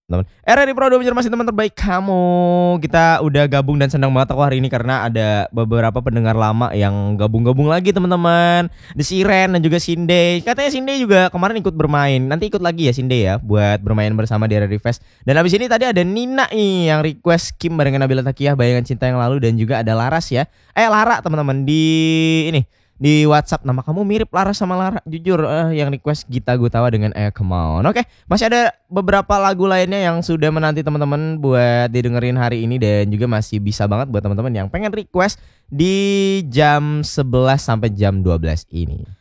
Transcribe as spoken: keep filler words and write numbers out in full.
Teman, R R I Pro dua masih teman terbaik kamu. Kita udah gabung dan senang banget aku hari ini karena ada beberapa pendengar lama yang gabung-gabung lagi teman-teman. The Siren dan juga Sinde. Katanya Sinde juga kemarin ikut bermain. Nanti ikut lagi ya Sinde ya buat bermain bersama di R R I Fest. Dan habis ini tadi ada Nina nih yang request Kim barengan Nabila Takiyah Bayangan Cinta yang Lalu, dan juga ada Laras ya. Eh Lara teman-teman di ini di WhatsApp, nama kamu mirip Laras sama Lara jujur, uh, yang request Gita Gutawa dengan Eh Come On. Oke, masih ada beberapa lagu lainnya yang sudah menanti teman-teman buat didengerin hari ini, dan juga masih bisa banget buat teman-teman yang pengen request di jam sebelas sampai jam dua belas ini.